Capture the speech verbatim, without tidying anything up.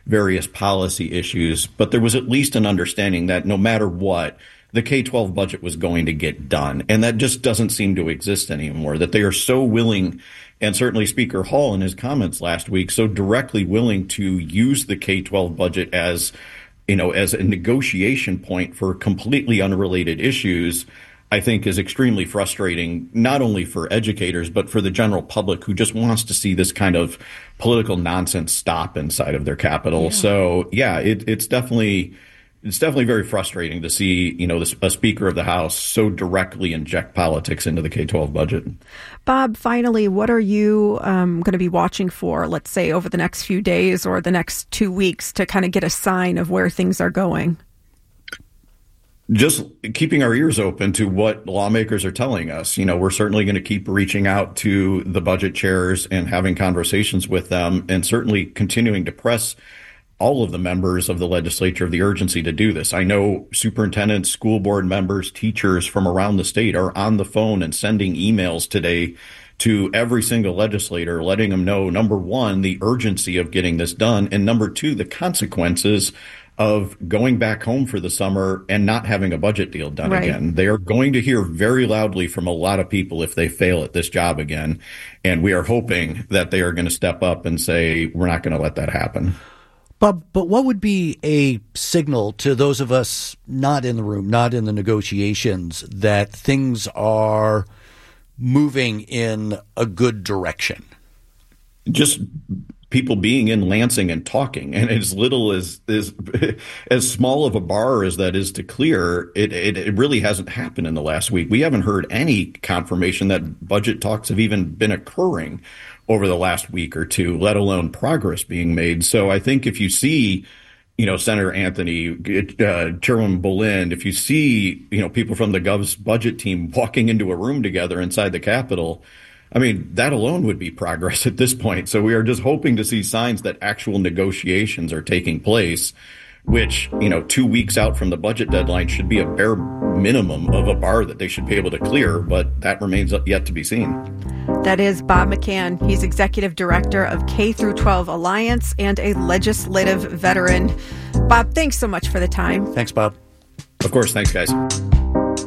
various policy issues. But there was at least an understanding that no matter what, the K twelve budget was going to get done. And that just doesn't seem to exist anymore, that they are so willing, and certainly Speaker Hall in his comments last week, so directly willing to use the K twelve budget as, you know, as a negotiation point for completely unrelated issues, I think is extremely frustrating, not only for educators, but for the general public who just wants to see this kind of political nonsense stop inside of their capital. Yeah. So, yeah, it, it's definitely it's definitely very frustrating to see, you know, this, a Speaker of the House so directly inject politics into the K twelve budget. Bob, finally, what are you um, going to be watching for, let's say, over the next few days or the next two weeks to kind of get a sign of where things are going? Just keeping our ears open to what lawmakers are telling us. You know, we're certainly going to keep reaching out to the budget chairs and having conversations with them, and certainly continuing to press all of the members of the legislature of the urgency to do this. I know superintendents, school board members, teachers from around the state are on the phone and sending emails today to every single legislator, letting them know, number one, the urgency of getting this done, and number two, the consequences of going back home for the summer and not having a budget deal done right. again. They are going to hear very loudly from a lot of people if they fail at this job again. And we are hoping that they are going to step up and say, we're not going to let that happen. Bob, but what would be a signal to those of us not in the room, not in the negotiations, that things are moving in a good direction? Just people being in Lansing and talking, and as little as as, as small of a bar as that is to clear, it, it it really hasn't happened in the last week. We haven't heard any confirmation that budget talks have even been occurring over the last week or two, let alone progress being made. So I think if you see, you know, Senator Anthony, uh, Chairwoman Boland, if you see, you know, people from the Gov's budget team walking into a room together inside the Capitol, I mean, that alone would be progress at this point. So we are just hoping to see signs that actual negotiations are taking place, which, you know, two weeks out from the budget deadline should be a bare minimum of a bar that they should be able to clear, but that remains yet to be seen. That is Bob McCann. He's Executive Director of K through twelve Alliance and a legislative veteran. Bob, thanks so much for the time. Thanks, Bob. Of course. Thanks, guys.